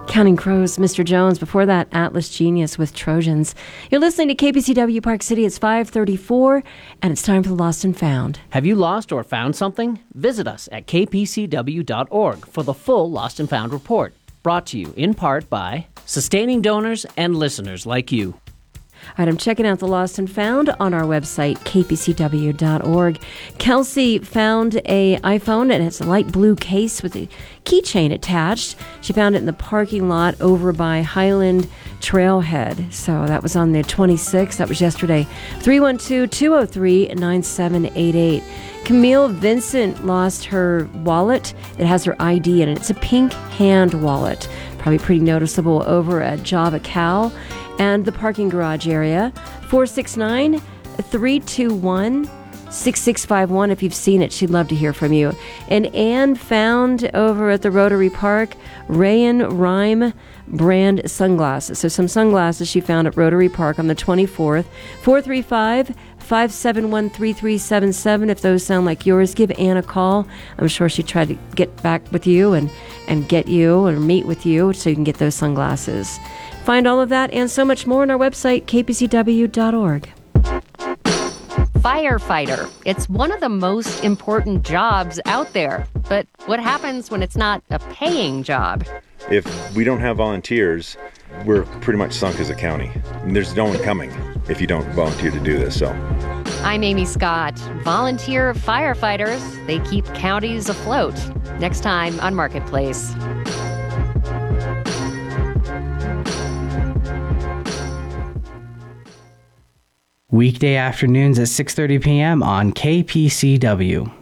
Counting Crows, Mr. Jones. Before that, Atlas Genius with Trojans. You're listening to KPCW Park City. It's 5:34, and it's time for the Lost and Found. Have you lost or found something? Visit us at kpcw.org for the full Lost and Found report. Brought to you in part by sustaining donors and listeners like you. All right, I'm checking out the Lost and Found on our website, kpcw.org. Kelsey found a iPhone, and it's a light blue case with a keychain attached. She found it in the parking lot over by Highland Trailhead. So that was on the 26th. That was yesterday. 312-203-9788. Camille Vincent lost her wallet. It has her ID in it. It's a pink hand wallet. Probably pretty noticeable over at Java Cal and the parking garage area. 469-321-6651. If you've seen it, she'd love to hear from you. And Anne found over at the Rotary Park Rayon Rhyme brand sunglasses. So some sunglasses she found at Rotary Park on the 24th. 435-571-3377. If those sound like yours, give Anne a call. I'm sure she tried to get back with you and get you or meet with you so you can get those sunglasses. Find all of that and so much more on our website, kpcw.org. Firefighter. It's one of the most important jobs out there. But what happens when it's not a paying job? If we don't have volunteers, we're pretty much sunk as a county. And there's no one coming if you don't volunteer to do this. So, I'm Amy Scott. Volunteer firefighters, they keep counties afloat. Next time on Marketplace. Weekday afternoons at 6:30 p.m. on KPCW.